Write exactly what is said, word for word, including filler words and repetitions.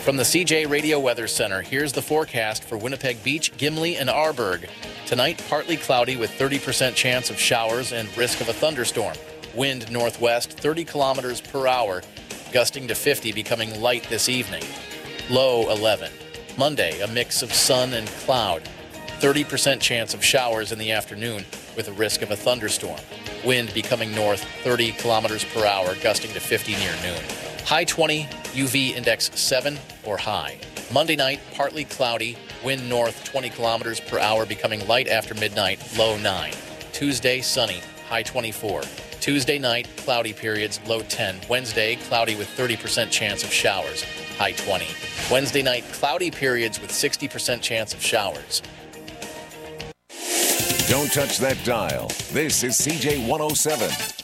From the C J Radio Weather Center, here's the forecast for Winnipeg Beach, Gimli, and Arborg. Tonight, partly cloudy with thirty percent chance of showers and risk of a thunderstorm. Wind northwest, thirty kilometers per hour, gusting to fifty, becoming light this evening. Low eleven. Monday, a mix of sun and cloud. thirty percent chance of showers in the afternoon with a risk of a thunderstorm. Wind becoming north, thirty kilometers per hour, gusting to fifty near noon. High twenty, U V index seven or high. Monday night, partly cloudy, wind north twenty kilometers per hour, becoming light after midnight, low nine. Tuesday, sunny, high twenty-four. Tuesday night, cloudy periods, low ten. Wednesday, cloudy with thirty percent chance of showers, high twenty. Wednesday night, cloudy periods with sixty percent chance of showers. Don't touch that dial. This is C J one oh seven.